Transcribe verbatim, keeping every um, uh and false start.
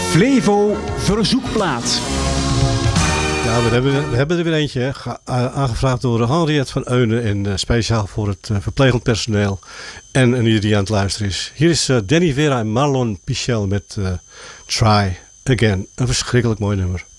Flevo verzoekplaat. Ja, we hebben, we hebben er weer eentje, hè. Ge- uh, aangevraagd door Henriette van Eunen en uh, speciaal voor het uh, verplegend personeel en een ieder die aan het luisteren is. Hier is uh, Danny Vera en Marlon Pichel met uh, Try Again. Een verschrikkelijk mooi nummer.